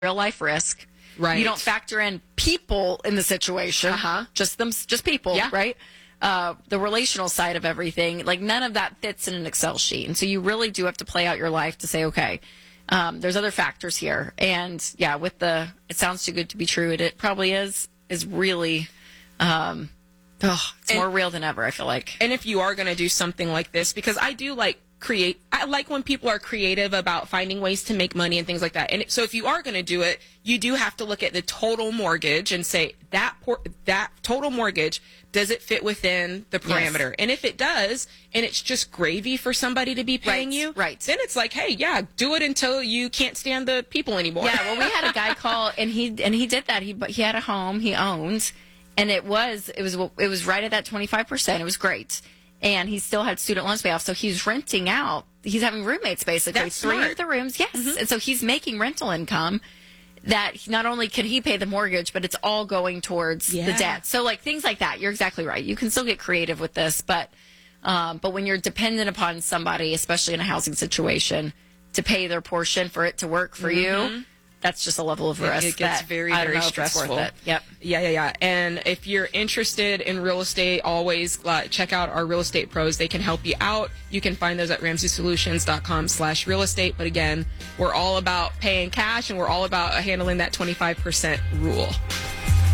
real life risk. Right. You don't factor in people in the situation. Just people, right? The relational side of everything, like none of that fits in an Excel sheet. And so you really do have to play out your life to say, okay, there's other factors here. And yeah, with the, it sounds too good to be true. It probably is really, it's more real than ever, I feel like. And if you are going to do something like this, because I do like I like when people are creative about finding ways to make money and things like that. And so if you are going to do it, you do have to look at the total mortgage and say that total mortgage, does it fit within the parameter? Yes. And if it does, and it's just gravy for somebody to be paying you, then it's like, hey, yeah, do it until you can't stand the people anymore. Yeah, well, we had a guy call, and he did that. He had a home he owned, and it was right at that 25%. It was great. And he still had student loans pay off, so he's renting out. He's having roommates, basically. That's 3 smart. of the rooms, yes. Mm-hmm. And so he's making rental income that not only can he pay the mortgage, but it's all going towards the debt. So, like, things like that. You're exactly right. You can still get creative with this, but when you're dependent upon somebody, especially in a housing situation, to pay their portion for it to work for you, that's just a level of risk. It gets very, very stressful. Yep. Yeah. And if you're interested in real estate, always check out our real estate pros. They can help you out. You can find those at RamseySolutions.com/real estate. But again, we're all about paying cash, and we're all about handling that 25% rule.